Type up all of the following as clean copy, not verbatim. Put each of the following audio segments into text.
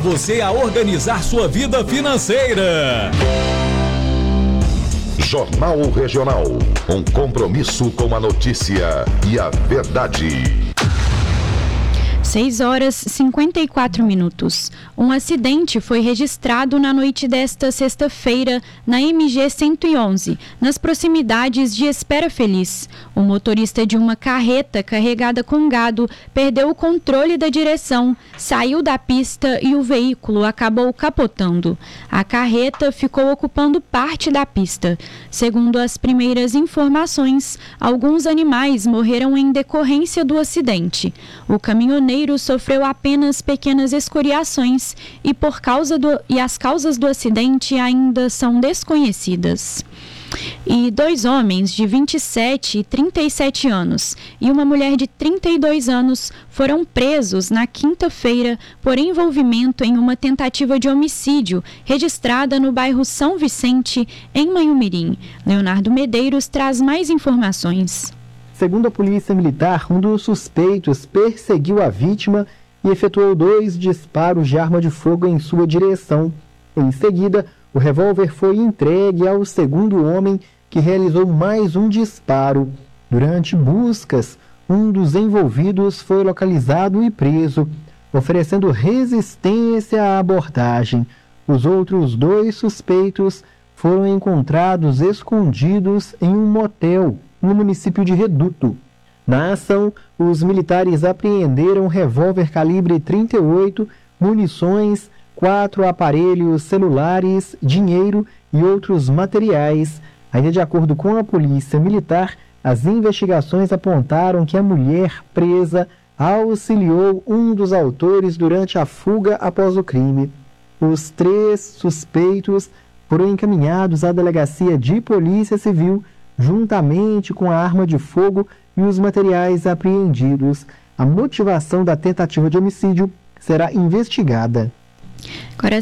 você a organizar sua vida financeira. Jornal Regional, um compromisso com a notícia e a verdade. 6h54. Um acidente foi registrado na noite desta sexta-feira na MG 111, nas proximidades de Espera Feliz. O motorista de uma carreta carregada com gado perdeu o controle da direção, saiu da pista e o veículo acabou capotando. A carreta ficou ocupando parte da pista. Segundo as primeiras informações, alguns animais morreram em decorrência do acidente. O caminhoneiro sofreu apenas pequenas escoriações e as causas do acidente ainda são desconhecidas. E 2 homens de 27 e 37 anos e uma mulher de 32 anos foram presos na quinta-feira por envolvimento em uma tentativa de homicídio registrada no bairro São Vicente, em Manhumirim. Leonardo Medeiros traz mais informações. Segundo a Polícia Militar, um dos suspeitos perseguiu a vítima e efetuou 2 disparos de arma de fogo em sua direção. Em seguida, o revólver foi entregue ao segundo homem, que realizou mais um disparo. Durante buscas, um dos envolvidos foi localizado e preso, oferecendo resistência à abordagem. Os outros 2 suspeitos foram encontrados escondidos em um motel no município de Reduto. Na ação, os militares apreenderam um revólver calibre 38, munições, 4 aparelhos celulares, dinheiro e outros materiais. Ainda de acordo com a Polícia Militar, as investigações apontaram que a mulher presa auxiliou um dos autores durante a fuga após o crime. Os 3 suspeitos foram encaminhados à Delegacia de Polícia Civil, juntamente com a arma de fogo e os materiais apreendidos. A motivação da tentativa de homicídio será investigada. Agora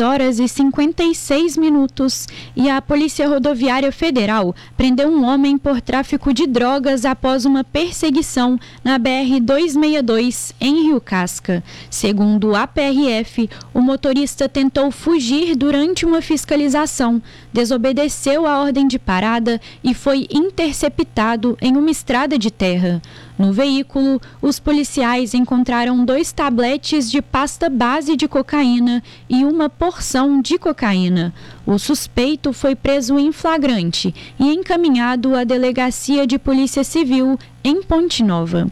6h56 e a Polícia Rodoviária Federal prendeu um homem por tráfico de drogas após uma perseguição na BR-262 em Rio Casca. Segundo a PRF, o motorista tentou fugir durante uma fiscalização, desobedeceu a ordem de parada e foi interceptado em uma estrada de terra. No veículo, os policiais encontraram 2 tabletes de pasta base de cocaína e uma porção de cocaína. O suspeito foi preso em flagrante e encaminhado à Delegacia de Polícia Civil em Ponte Nova.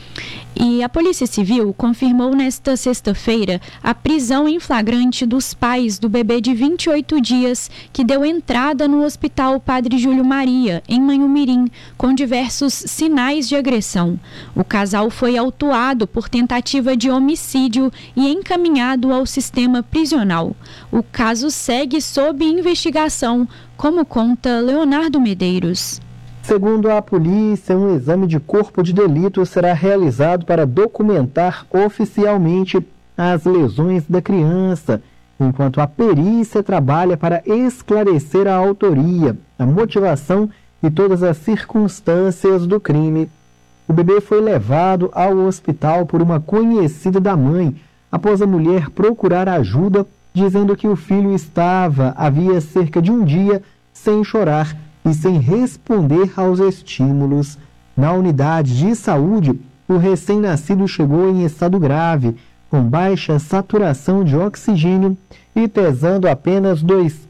E a Polícia Civil confirmou nesta sexta-feira a prisão em flagrante dos pais do bebê de 28 dias que deu entrada no Hospital Padre Júlio Maria, em Manhumirim, com diversos sinais de agressão. O casal foi autuado por tentativa de homicídio e encaminhado ao sistema prisional. O caso segue sob investigação, como conta Leonardo Medeiros. Segundo a polícia, um exame de corpo de delito será realizado para documentar oficialmente as lesões da criança, enquanto a perícia trabalha para esclarecer a autoria, a motivação e todas as circunstâncias do crime. O bebê foi levado ao hospital por uma conhecida da mãe, após a mulher procurar ajuda, dizendo que o filho estava havia cerca de um dia sem chorar e sem responder aos estímulos. Na unidade de saúde, o recém-nascido chegou em estado grave, com baixa saturação de oxigênio e pesando apenas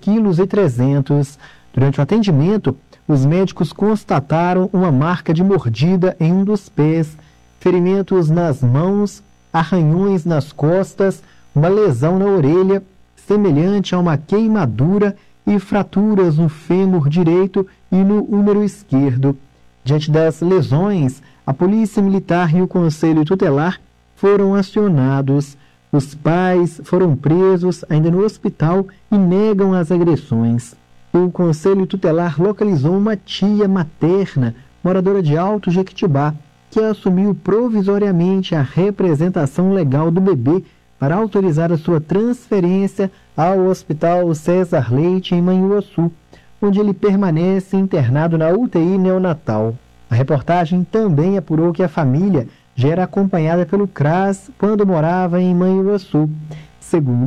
2,3 kg. Durante o atendimento, os médicos constataram uma marca de mordida em um dos pés, ferimentos nas mãos, arranhões nas costas, uma lesão na orelha, semelhante a uma queimadura, e fraturas no fêmur direito e no húmero esquerdo. Diante das lesões, a Polícia Militar e o Conselho Tutelar foram acionados. Os pais foram presos ainda no hospital e negam as agressões. O Conselho Tutelar localizou uma tia materna, moradora de Alto Jequitibá, que assumiu provisoriamente a representação legal do bebê para autorizar a sua transferência ao Hospital César Leite, em Manhuaçu, onde ele permanece internado na UTI neonatal. A reportagem também apurou que a família já era acompanhada pelo CRAS quando morava em Manhuaçu. Segundo